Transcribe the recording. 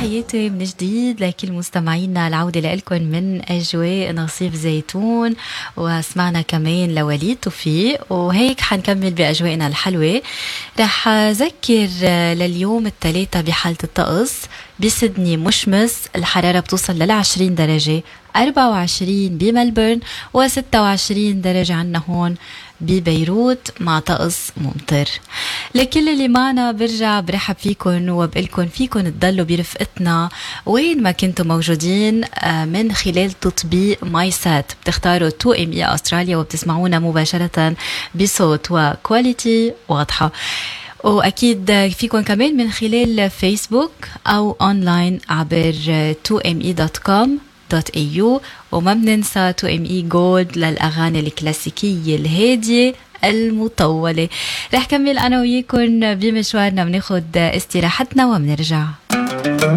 تحياتي من جديد لكل مستمعينا. العودة لكم من أجواء نصيف زيتون، وسمعنا كمان لوليد توفيق، وهيك حنكمل بأجواءنا الحلوة. رح أذكر لليوم الثلاثة بحالة الطقس. بسدني مشمس، الحرارة بتوصل 20 درجة، 24 بملبورن، و26 درجة عنا هون ببيروت مع طقس ممطر. لكل اللي معنا برجع برحب فيكن وبقلكن فيكن تضلوا برفقتنا وين ما كنتوا موجودين من خلال تطبيق ماي سات. بتختاروا 2ME أستراليا وبتسمعونا مباشرة بصوت وكواليتي واضحة. وأكيد فيكم كمان من خلال فيسبوك أو أونلاين عبر 2me.com.au. وما بننسى 2ME Gold للأغاني الكلاسيكية الهادية المطولة. رح كمل أنا وياكم بمشوارنا، بناخد استراحتنا وبنرجع.